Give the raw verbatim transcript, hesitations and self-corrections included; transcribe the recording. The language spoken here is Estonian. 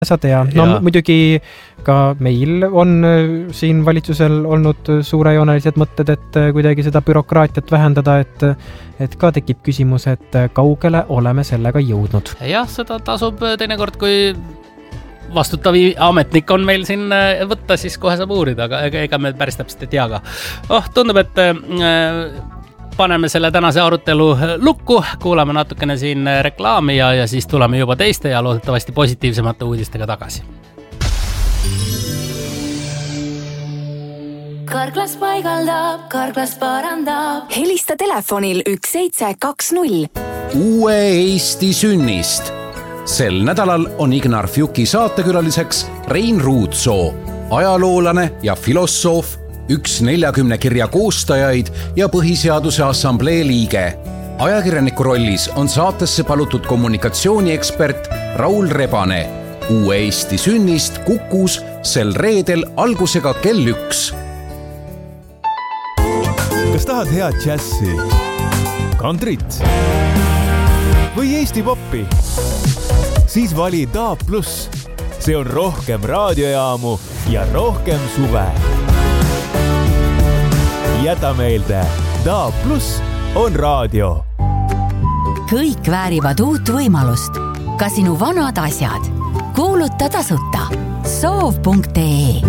asjad ja no ja. Muidugi ka meil on siin valitsusel olnud suurejoonelised mõtted, et kuidagi seda bürokraatiat vähendada, et, et ka tekib küsimus, et kaugele oleme sellega jõudnud. Jah, seda tasub teinekord, kui vastutavi ametnik on meil siin võtta, siis kohe saab uurida, aga ega me päris täpselt ei tea ka. Oh, tundub, et paneme selle tänase arutelu lukku, kuulame natukene siin reklaami ja, ja siis tuleme juba teiste ja loodetavasti positiivsemate uudistega tagasi. Karklas paigaldab, Karklas parandab. Helista telefonil üks seitse kaks null. Uue Eesti sünnist. Sel nädalal on Ignar Fjuki saatekülaliseks Rein Ruutsoo, ajaloolane ja filosoof, üks neljakümne kirja koostajaid ja Põhiseaduse Assamblee liige. Ajakirjaniku rollis on saatesse palutud kommunikatsiooniekspert Raul Rebane. Uue Eesti sünnist Kukus sel reedel algusega kell üks. Kas tahad head džässi, kantrit või Eesti poppi? Siis vali Daab Plus. See on rohkem raadiojaamu ja rohkem suve. Jäta meelde, Daab Plus on raadio. Kõik väärivad uut võimalust. Ka sinu vanad asjad. Kuuluta tasuta. soov punkt ee